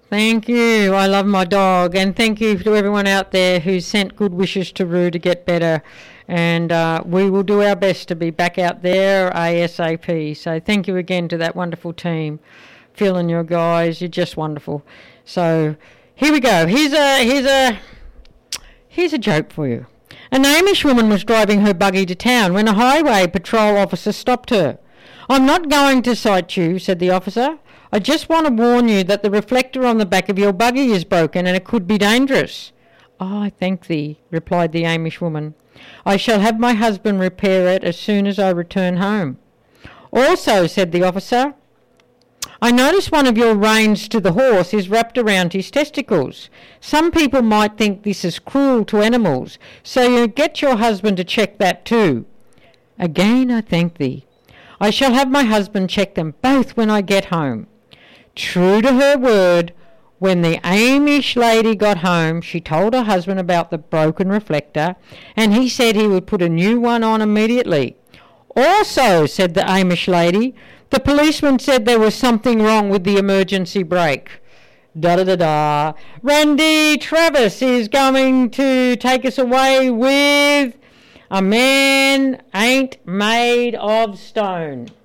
Thank you. I love my dog. And thank you to everyone out there who sent good wishes to Roo to get better. And we will do our best to be back out there ASAP. So thank you again to that wonderful team. Phil and your guys, you're just wonderful. So here we go. Here's a joke for you. An Amish woman was driving her buggy to town when a highway patrol officer stopped her. "I'm not going to cite you," said the officer. "I just want to warn you that the reflector on the back of your buggy is broken and it could be dangerous." "Oh, I thank thee," replied the Amish woman. "I shall have my husband repair it as soon as I return home." "Also," said the officer, "I notice one of your reins to the horse is wrapped around his testicles. Some people might think this is cruel to animals, so you get your husband to check that too." "Again I thank thee. I shall have my husband check them both when I get home." True to her word, when the Amish lady got home, she told her husband about the broken reflector, and he said he would put a new one on immediately. "Also," said the Amish lady, "the policeman said there was something wrong with the emergency brake." Da-da-da-da. Randy Travis is going to take us away with "A Man Ain't Made of Stone."